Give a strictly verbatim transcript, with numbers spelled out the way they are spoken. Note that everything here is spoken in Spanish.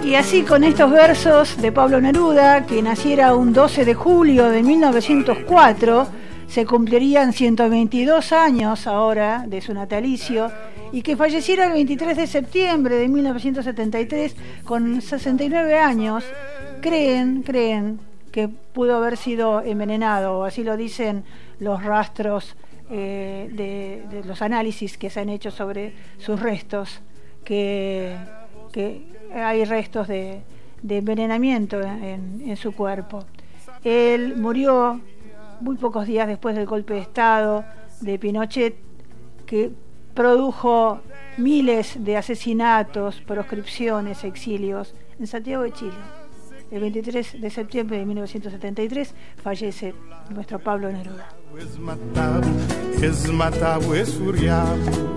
Y así, con estos versos de Pablo Neruda, que naciera un doce de julio de mil novecientos cuatro, se cumplirían ciento veintidós años ahora de su natalicio, y que falleciera el veintitrés de septiembre de mil novecientos setenta y tres con sesenta y nueve años, creen, creen que pudo haber sido envenenado, o así lo dicen los rastros eh, de, de los análisis que se han hecho sobre sus restos, que, que hay restos de, de envenenamiento en, en su cuerpo. Él murió muy pocos días después del golpe de Estado de Pinochet, que produjo miles de asesinatos, proscripciones, exilios en Santiago de Chile. El veintitrés de septiembre de mil novecientos setenta y tres fallece nuestro Pablo Neruda.